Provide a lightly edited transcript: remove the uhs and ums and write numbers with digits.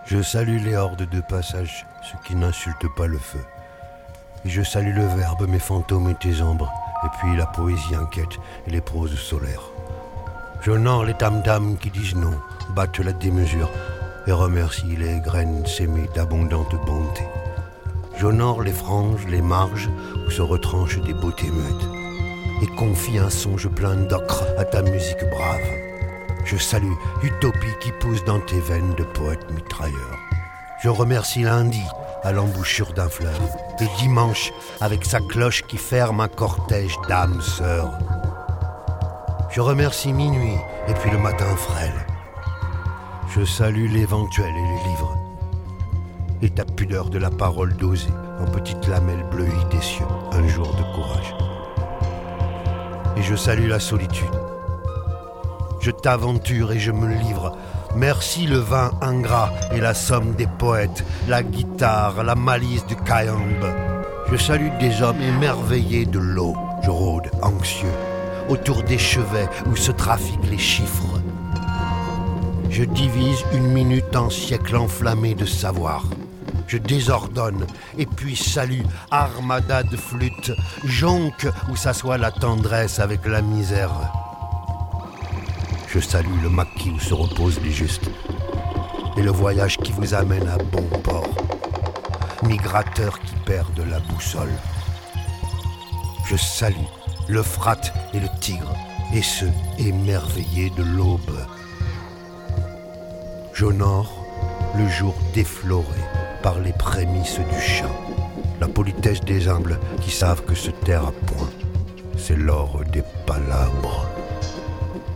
Je salue les hordes de passage, ceux qui n'insultent pas le feu. Et je salue le verbe, mes fantômes et tes ombres, et puis la poésie inquiète et les proses solaires. J'honore les tam-tams qui disent non, battent la démesure, et remercie les graines sémées d'abondante bonté. J'honore les franges, les marges, où se retranchent des beautés muettes, et confie un songe plein d'ocre à ta musique brave. Je salue Utopie qui pousse dans tes veines de poète mitrailleur. Je remercie lundi, à l'embouchure d'un fleuve, et dimanche, avec sa cloche qui ferme un cortège d'âmes sœurs. Je remercie minuit, et puis le matin frêle. Je salue l'éventuel et les livres, et ta pudeur de la parole dosée, en petites lamelles bleuies des cieux, un jour de courage. Et je salue la solitude. Je t'aventure et je me livre. Merci le vin ingrat et la somme des poètes, la guitare, la malice du cayambe. Je salue des hommes émerveillés de l'eau. Je rôde anxieux autour des chevets où se trafiquent les chiffres. Je divise une minute en siècle enflammé de savoir. Je désordonne et puis salue, armada de flûtes, jonque où s'assoit la tendresse avec la misère. Je salue le maquis où se reposent les justes et le voyage qui vous amène à bon port, migrateurs qui perdent la boussole. Je salue l'Euphrate et le Tigre et ceux émerveillés de l'aube. J'honore le jour défloré par les prémices du chant, la politesse des humbles qui savent que se taire à point, c'est l'or des palabres.